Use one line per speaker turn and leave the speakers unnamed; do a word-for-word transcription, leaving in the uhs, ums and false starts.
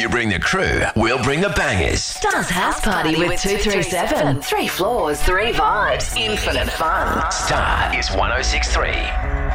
You bring the crew, we'll bring the bangers.
Star's House Party with two three seven. Three floors, three vibes, infinite fun.
Star is one oh six three.